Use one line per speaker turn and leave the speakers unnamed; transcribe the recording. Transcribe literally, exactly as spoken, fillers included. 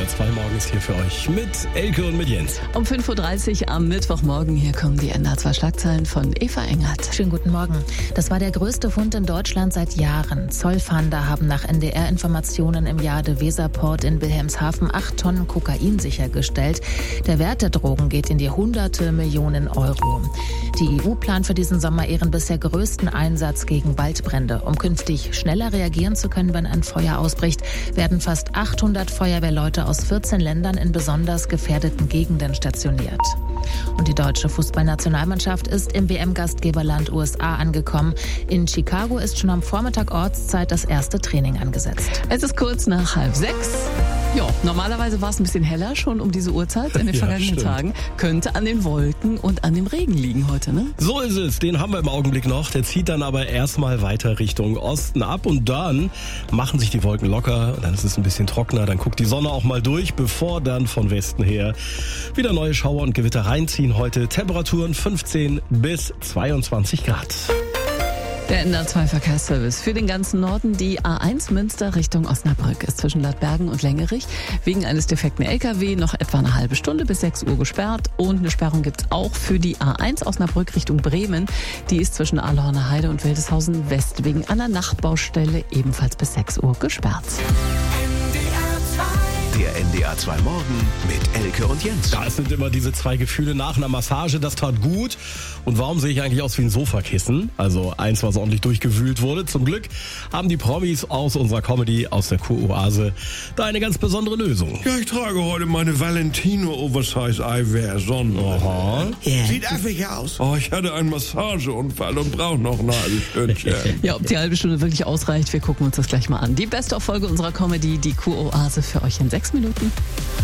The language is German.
zwei morgens hier für euch mit Elke und mit Jens.
Um fünf Uhr dreißig am Mittwochmorgen, hier kommen die N D R zwei Schlagzeilen von Eva Engert.
Schönen guten Morgen. Das war der größte Fund in Deutschland seit Jahren. Zollfahnder haben nach N D R-Informationen im Jade-Weser-Port in Wilhelmshaven acht Tonnen Kokain sichergestellt. Der Wert der Drogen geht in die hunderte Millionen Euro. Die E U plant für diesen Sommer ihren bisher größten Einsatz gegen Waldbrände. Um künftig schneller reagieren zu können, wenn ein Feuer ausbricht, werden fast achthundert Feuerwehrleute aus vierzehn Ländern in besonders gefährdeten Gegenden stationiert. Und die deutsche Fußballnationalmannschaft ist im W M-Gastgeberland U S A angekommen. In Chicago ist schon am Vormittag Ortszeit das erste Training angesetzt.
Es ist kurz nach halb sechs. Ja, normalerweise war es ein bisschen heller schon um diese Uhrzeit in den
Ja,
vergangenen
stimmt.
Tagen. Könnte an den Wolken und an dem Regen liegen heute, ne?
So ist es, den haben wir im Augenblick noch. Der zieht dann aber erstmal weiter Richtung Osten ab und dann machen sich die Wolken locker. Dann ist es ein bisschen trockener, dann guckt die Sonne auch mal durch, bevor dann von Westen her wieder neue Schauer und Gewitter reinziehen. Heute Temperaturen fünfzehn bis zweiundzwanzig Grad.
Der N D R zwei Verkehrsservice für den ganzen Norden. Die A eins Münster Richtung Osnabrück ist zwischen Ladbergen und Längerich wegen eines defekten L K W noch etwa eine halbe Stunde bis sechs Uhr gesperrt. Und eine Sperrung gibt es auch für die A eins Osnabrück Richtung Bremen. Die ist zwischen Ahlhorner Heide und Wildeshausen West wegen einer Nachtbaustelle ebenfalls bis sechs Uhr gesperrt.
Der N D R zwei Morgen mit Elke und Jens.
Ja, es sind immer diese zwei Gefühle nach einer Massage, das tat gut. Und warum sehe ich eigentlich aus wie ein Sofakissen? Also eins, was ordentlich durchgewühlt wurde. Zum Glück haben die Promis aus unserer Comedy, aus der Kuroase, da eine ganz besondere Lösung.
Ja, ich trage heute meine Valentino Oversize Eyewear Sonnenbrille.
Aha.
Sieht affig aus. Oh, ich hatte einen Massageunfall und brauche noch ein halbes Stündchen.
Ja, ob die halbe Stunde wirklich ausreicht, wir gucken uns das gleich mal an. Die Best-of-Folge unserer Comedy, die Kuroase für euch in sechs Minuten.